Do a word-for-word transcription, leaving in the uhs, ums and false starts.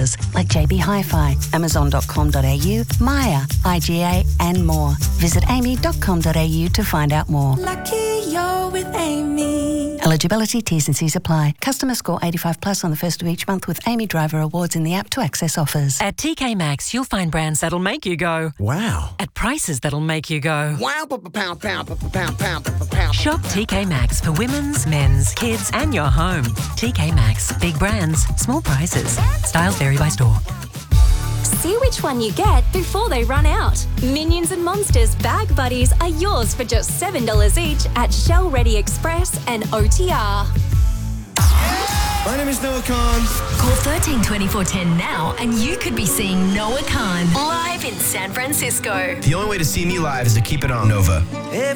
retailers like J B Hi-Fi, Amazon dot com dot a u, Maya, I G A and more. Visit amy dot com dot a u to find out more. Lucky you're with Amy. Eligibility, T's and C's apply. Customer score eighty-five plus on the first of each month with Amy Driver Awards in the app to access offers. At T K Maxx, you'll find brands that'll make you go, wow. At prices that'll make you go, wow. Pound, pound, pound, pound, pound. Shop T K Maxx for women's, men's, kids and your home. T K Maxx. Big brands, small prices. Styles vary by store. See which one you get before they run out. Minions and Monsters Bag Buddies are yours for just seven dollars each at Shell Ready Express and O T R. My name is Noah Khan. Call thirteen twenty-four ten now and you could be seeing Noah Khan live in San Francisco. The only way to see me live is to keep it on Nova.